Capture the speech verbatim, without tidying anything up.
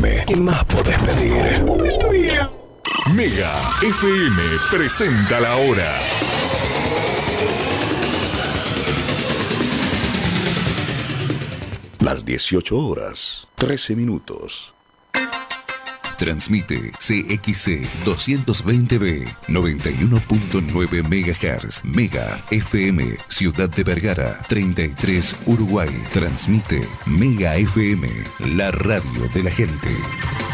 M. ¿Qué más podés pedir? Podés pedir. Mega F M presenta la hora. Las dieciocho horas, trece minutos. Transmite C X C doscientos veinte B, noventa y uno punto nueve megahertz. Mega F M, Ciudad de Vergara, treinta y tres, Uruguay. Transmite Mega F M, la radio de la gente.